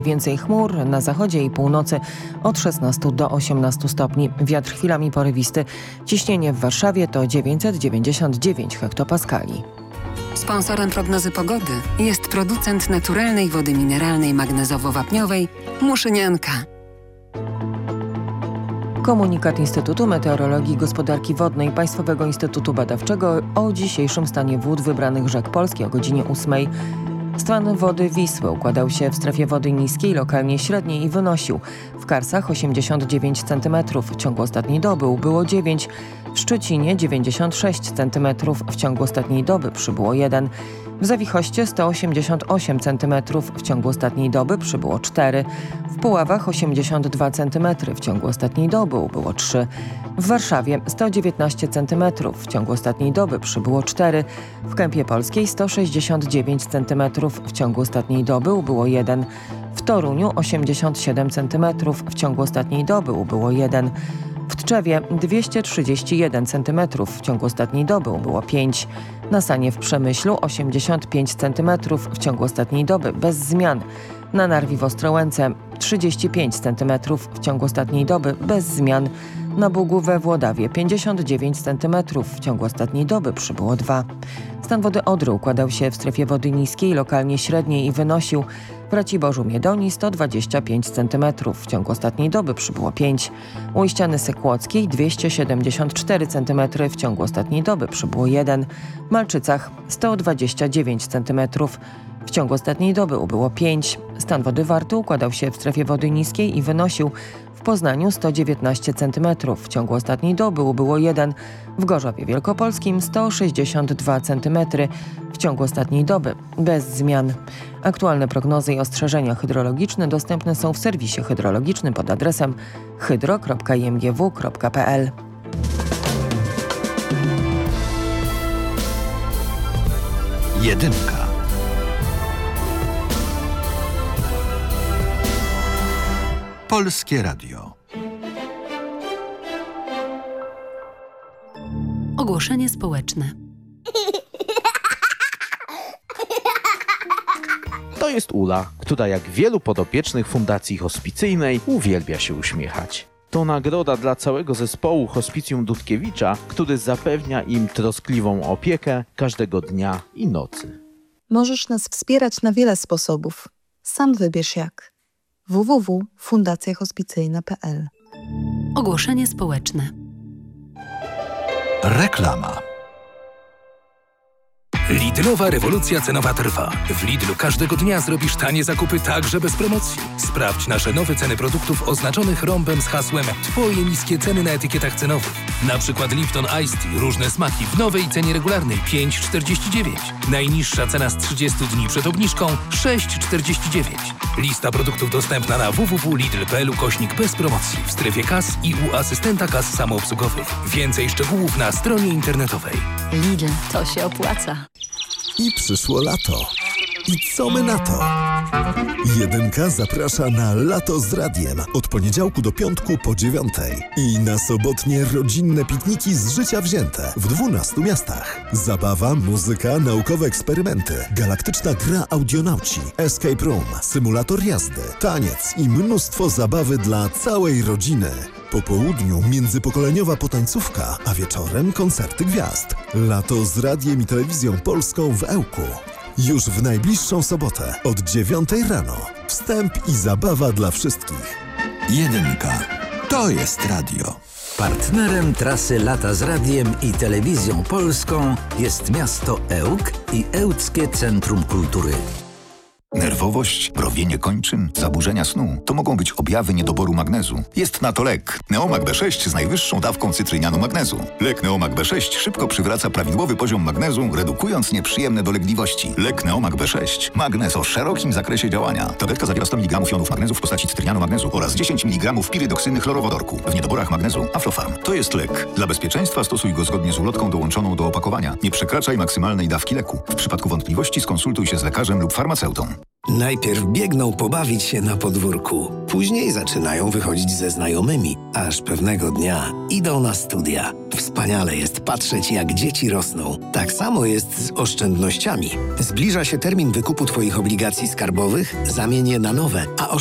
Więcej chmur na zachodzie i północy od 16 do 18 stopni. Wiatr chwilami porywisty. Ciśnienie w Warszawie to 999 hektopaskali. Sponsorem prognozy pogody jest producent naturalnej wody mineralnej magnezowo-wapniowej Muszynianka. Komunikat Instytutu Meteorologii i Gospodarki Wodnej Państwowego Instytutu Badawczego o dzisiejszym stanie wód wybranych rzek Polski o godzinie 8. Stan wody Wisły układał się w strefie wody niskiej, lokalnie średniej i wynosił w Karsach 89 cm, w ciągu ostatniej doby ubyło 9, w Szczecinie 96 cm, w ciągu ostatniej doby przybyło 1, w Zawichoście 188 cm, w ciągu ostatniej doby przybyło 4, w Puławach 82 cm, w ciągu ostatniej doby ubyło 3, w Warszawie 119 cm, w ciągu ostatniej doby przybyło 4, w Kępie Polskiej 169 cm, w ciągu ostatniej doby ubyło 1, w Toruniu 87 cm, w ciągu ostatniej doby ubyło 1, w Tczewie 231 cm, w ciągu ostatniej doby ubyło 5, na Sanie w Przemyślu 85 cm, w ciągu ostatniej doby bez zmian, na Narwi w Ostrołęce 35 cm, w ciągu ostatniej doby bez zmian, na Bugu we Włodawie 59 cm, w ciągu ostatniej doby przybyło 2. Stan wody Odry układał się w strefie wody niskiej, lokalnie średniej i wynosił w Raciborzu Miedonii 125 cm, w ciągu ostatniej doby przybyło 5. U Iściany Sekłockiej 274 cm, w ciągu ostatniej doby przybyło 1. W Malczycach 129 cm, w ciągu ostatniej doby ubyło 5. Stan wody Warty układał się w strefie wody niskiej i wynosił w Poznaniu 119 cm, w ciągu ostatniej doby ubyło 1, w Gorzowie Wielkopolskim 162 cm, w ciągu ostatniej doby bez zmian. Aktualne prognozy i ostrzeżenia hydrologiczne dostępne są w serwisie hydrologicznym pod adresem hydro.imgw.pl. Jedynka. Polskie Radio. Ogłoszenie społeczne. To jest Ula, która jak wielu podopiecznych Fundacji Hospicyjnej uwielbia się uśmiechać. To nagroda dla całego zespołu Hospicjum Dudkiewicza, który zapewnia im troskliwą opiekę każdego dnia i nocy. Możesz nas wspierać na wiele sposobów. Sam wybierz jak. www.fundacjahospicyjna.pl. Ogłoszenie społeczne. Reklama. Lidlowa rewolucja cenowa trwa. W Lidlu każdego dnia zrobisz tanie zakupy także bez promocji. Sprawdź nasze nowe ceny produktów oznaczonych rąbem z hasłem Twoje niskie ceny na etykietach cenowych. Na przykład Lipton Iced Tea, różne smaki w nowej cenie regularnej 5,49. Najniższa cena z 30 dni przed obniżką 6,49. Lista produktów dostępna na www.lidl.pl/bez promocji w strefie kas i u asystenta kas samoobsługowych. Więcej szczegółów na stronie internetowej. Lidl, to się opłaca. I przyszło lato. I co my na to? Jedynka zaprasza na Lato z Radiem od poniedziałku do piątku po 9:00 i na sobotnie rodzinne pikniki z życia wzięte w 12 miastach. Zabawa, muzyka, naukowe eksperymenty, galaktyczna gra Audionauci, escape room, symulator jazdy, taniec i mnóstwo zabawy dla całej rodziny. Po południu międzypokoleniowa potańcówka, a wieczorem koncerty gwiazd. Lato z Radiem i Telewizją Polską w Ełku. Już w najbliższą sobotę od 9:00 rano. Wstęp i zabawa dla wszystkich. Jedynka. To jest radio. Partnerem trasy Lata z Radiem i Telewizją Polską jest miasto Ełk i Ełckie Centrum Kultury. Nerwowość, mrowienie kończyn, zaburzenia snu to mogą być objawy niedoboru magnezu. Jest na to lek. Neomag B6 z najwyższą dawką cytrynianu magnezu. Lek Neomag B6 szybko przywraca prawidłowy poziom magnezu, redukując nieprzyjemne dolegliwości. Lek Neomag B6. Magnez o szerokim zakresie działania. Tabletka zawiera 100 mg jonów magnezu w postaci cytrynianu magnezu oraz 10 mg pirydoksyny chlorowodorku. W niedoborach magnezu Aflofarm. To jest lek. Dla bezpieczeństwa stosuj go zgodnie z ulotką dołączoną do opakowania. Nie przekraczaj maksymalnej dawki leku. W przypadku wątpliwości skonsultuj się z lekarzem lub farmaceutą. Najpierw biegną pobawić się na podwórku, później zaczynają wychodzić ze znajomymi, aż pewnego dnia idą na studia. Wspaniale jest patrzeć, jak dzieci rosną. Tak samo jest z oszczędnościami. Zbliża się termin wykupu Twoich obligacji skarbowych, zamień je na nowe, a